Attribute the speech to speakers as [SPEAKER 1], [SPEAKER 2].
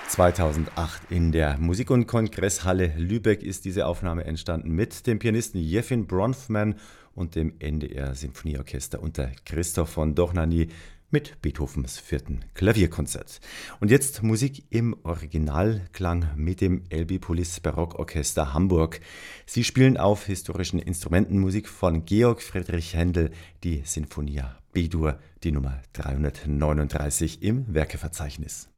[SPEAKER 1] 2008 in der Musik- und Kongresshalle Lübeck ist diese Aufnahme entstanden mit dem Pianisten Jefim Bronfman und dem NDR Symphonieorchester unter Christoph von Dohnanyi mit Beethovens 4. Klavierkonzert. Und jetzt Musik im Originalklang mit dem LB-Polis Barockorchester Hamburg. Sie spielen auf historischen Instrumenten Musik von Georg Friedrich Händel, die Sinfonia B-Dur, die Nummer 339 im Werkeverzeichnis.